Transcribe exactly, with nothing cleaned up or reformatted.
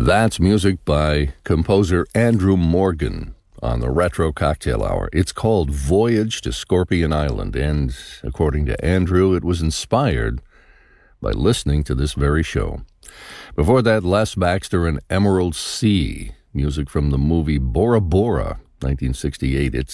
That's music by composer Andrew Morgan on the Retro Cocktail Hour. It's called Voyage to Scorpion Island, and according to Andrew, it was inspired by listening to this very show. Before that, Les Baxter and Emerald Sea, music from the movie Bora Bora, nineteen sixty-eight. It's